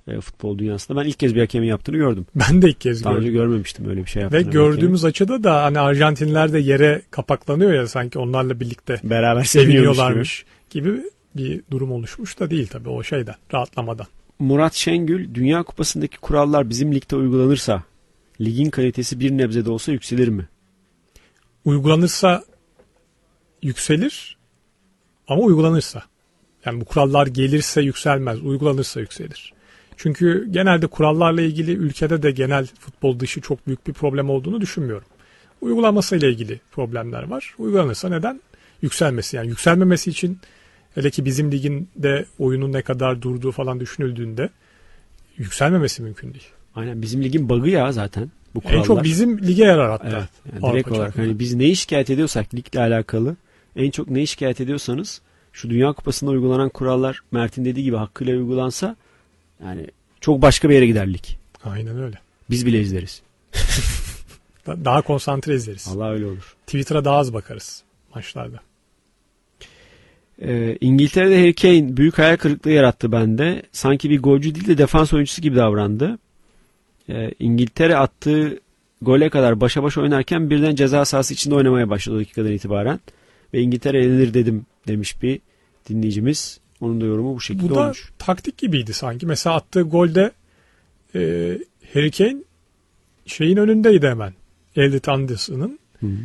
futbol dünyasında. Ben ilk kez bir hakemin yaptığını gördüm. Ben de ilk kez Daha gördüm. önce görmemiştim öyle bir şey yaptığını. Ve gördüğümüz açıda da hani Arjantinliler de yere kapaklanıyor ya, sanki onlarla birlikte beraber seviniyorlarmış gibi bir durum oluşmuş da değil tabii o şeyden, rahatlamadan. Murat Şengül, Dünya Kupası'ndaki kurallar bizim ligde uygulanırsa ligin kalitesi bir nebze de olsa yükselir mi? Uygulanırsa yükselir ama uygulanırsa. Yani bu kurallar gelirse yükselmez, uygulanırsa yükselir. Çünkü genelde kurallarla ilgili ülkede de genel futbol dışı çok büyük bir problem olduğunu düşünmüyorum. Uygulanmasıyla ilgili problemler var. Uygulanırsa neden? Yükselmesi. Yani yükselmemesi için, hele ki bizim liginde oyunun ne kadar durduğu falan düşünüldüğünde, yükselmemesi mümkün değil. Aynen, bizim ligin bug'ı ya zaten bu kurallar. En çok bizim lige yarar hatta. Evet, yani direkt olarak hani biz neyi şikayet ediyorsak ligle alakalı, en çok neyi şikayet ediyorsanız şu Dünya Kupası'nda uygulanan kurallar Mert'in dediği gibi hakkıyla uygulansa yani çok başka bir yere gider lig. Aynen öyle. Biz bile izleriz. Daha konsantre izleriz. Allah öyle olur. Twitter'a daha az bakarız maçlarda. İngiltere'de Harry Kane büyük hayal kırıklığı yarattı bende. Sanki bir golcü değil de defans oyuncusu gibi davrandı. İngiltere attığı gole kadar başa baş oynarken birden ceza sahası içinde oynamaya başladı o dakikadan itibaren. Ve İngiltere elenir demiş bir dinleyicimiz. Onun da yorumu bu şekilde olmuş. Bu da taktik gibiydi sanki. Mesela attığı golde Harry Kane şeyin önündeydi hemen. Elliot Anderson'ın.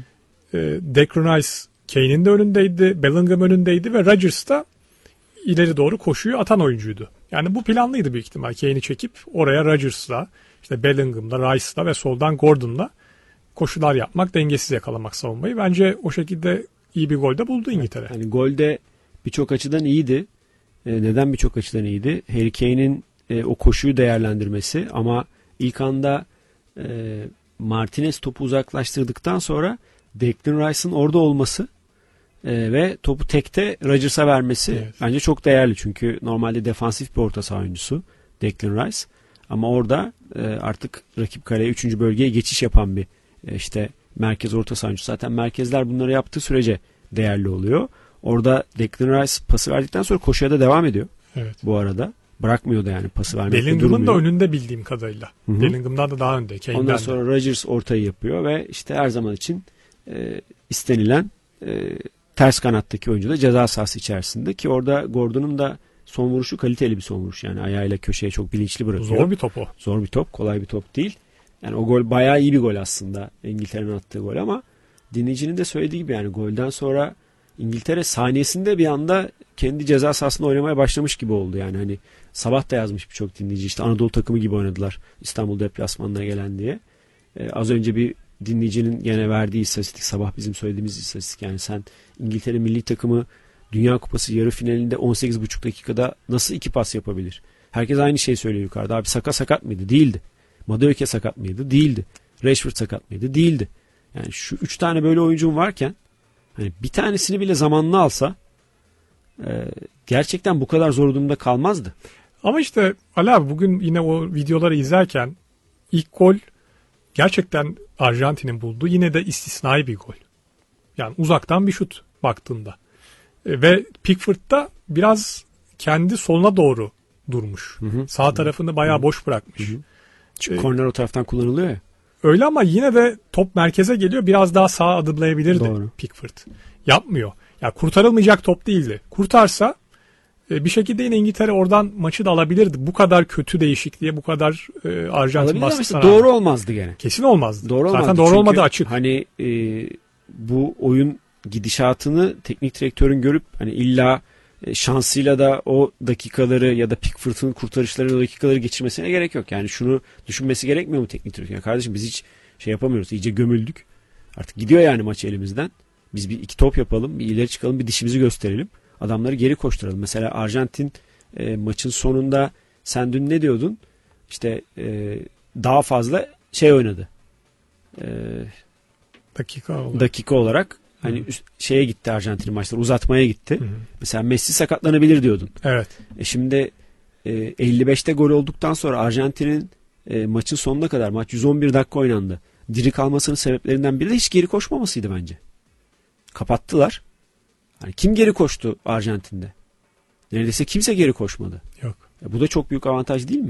Declan Rice Kane'in de önündeydi. Bellingham önündeydi ve Rodgers da ileri doğru koşuyu atan oyuncuydu. Yani bu planlıydı büyük ihtimal. Kane'i çekip oraya Rodgers'la, işte Bellingham'la, Rice'la ve soldan Gordon'la koşular yapmak, dengesiz yakalamak savunmayı. Bence o şekilde iyi bir gol de buldu İngiltere. Yani golde birçok açıdan iyiydi. Neden birçok açıdan iyiydi? Harry Kane'in o koşuyu değerlendirmesi, ama ilk anda Martinez topu uzaklaştırdıktan sonra Declan Rice'ın orada olması ve topu tekte Rodgers'a vermesi, evet, bence çok değerli. Çünkü normalde defansif bir orta saha oyuncusu Declan Rice. Ama orada artık rakip kaleye 3. bölgeye geçiş yapan bir işte merkez orta saha oyuncusu. Zaten merkezler bunları yaptığı sürece değerli oluyor. Orada Declan Rice pası verdikten sonra koşuya da devam ediyor. Evet. Bu arada. Bırakmıyor da yani pası vermekte durmuyor. Bellingham'ın da önünde bildiğim kadarıyla. Hı-hı. Bellingham'dan da daha önde. Kane'den ondan sonra Rodgers ortayı yapıyor ve işte her zaman için istenilen ters kanattaki oyuncu da ceza sahası içerisinde, ki orada Gordon'un da son vuruşu kaliteli bir son vuruş. Yani ayağıyla köşeye çok bilinçli bırakıyor. Zor bir top o. Zor bir top. Kolay bir top değil. Yani o gol bayağı iyi bir gol aslında. İngiltere'nin attığı gol, ama dinleyicinin de söylediği gibi yani golden sonra İngiltere saniyesinde bir anda kendi ceza sahasında oynamaya başlamış gibi oldu. Yani hani sabah da yazmış birçok dinleyici, işte Anadolu takımı gibi oynadılar İstanbul deplasmanına gelen diye. Az önce bir dinleyicinin gene verdiği istatistik, sabah bizim söylediğimiz istatistik. Yani sen İngiltere milli takımı Dünya Kupası yarı finalinde 18,5 dakikada nasıl 2 pas yapabilir? Herkes aynı şeyi söylüyor yukarıda. Abi Saka sakat mıydı? Değildi. Madueke sakat mıydı? Değildi. Rashford sakat mıydı? Değildi. Yani şu 3 tane böyle oyuncum varken hani bir tanesini bile zamanını alsa gerçekten bu kadar zor durumda kalmazdı. Ama işte Ali abi, bugün yine o videoları izlerken ilk gol gerçekten Arjantin'in bulduğu yine de istisnai bir gol. Yani uzaktan bir şut baktığında. Ve Pickford da biraz kendi soluna doğru durmuş. Hı-hı. Sağ tarafını bayağı boş bırakmış. Çünkü korner o taraftan kullanılıyor ya. Öyle, ama yine de top merkeze geliyor. Biraz daha sağa adımlayabilirdi Doğru. Pickford. Yapmıyor. Ya kurtarılmayacak top değildi. Kurtarsa bir şekilde yine İngiltere oradan maçı da alabilirdi. Bu kadar kötü değişikliğe, bu kadar Arjantin baskısına doğru olmazdı gene. Kesin olmazdı. Doğru zaten olmazdı. doğru Çünkü olmadı açık. Hani bu oyun gidişatını teknik direktörün görüp hani illa şansıyla da o dakikaları ya da Pickford'un kurtarışları, o dakikaları geçirmesine gerek yok. Yani şunu düşünmesi gerekmiyor mu teknik direktör? Yani kardeşim biz hiç şey yapamıyoruz. İyice gömüldük. Artık gidiyor yani maç elimizden. Biz bir iki top yapalım, bir ileri çıkalım, bir dişimizi gösterelim. Adamları geri koşturalım. Mesela Arjantin maçın sonunda sen dün ne diyordun? İşte daha fazla şey oynadı. Dakika olarak. Hani şeye gitti Arjantin maçları, uzatmaya gitti. Hı-hı. Mesela Messi sakatlanabilir diyordun. Evet. Şimdi 55'te gol olduktan sonra Arjantin'in maçın sonuna kadar, maç 111 dakika oynandı. Diri kalmasının sebeplerinden biri de hiç geri koşmamasıydı bence. Kapattılar. Hani kim geri koştu Arjantin'de? Neredeyse kimse geri koşmadı. Yok. Bu da çok büyük avantaj değil mi?